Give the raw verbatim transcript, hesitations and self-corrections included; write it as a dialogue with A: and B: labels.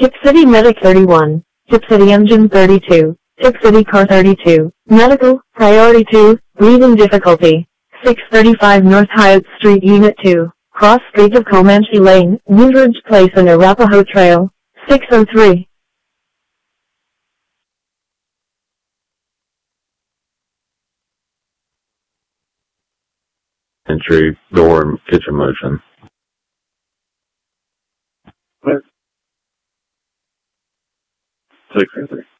A: Tip City Medic thirty-one, Tip City Engine thirty-two, Tip City Car thirty-two, Medical, Priority two, Breathing Difficulty, six thirty-five North Hyatt Street Unit two, Cross Street of Comanche Lane, Newbridge Place and Arapahoe Trail, six oh three.
B: Entry, door, kitchen motion.
C: What? six oh three.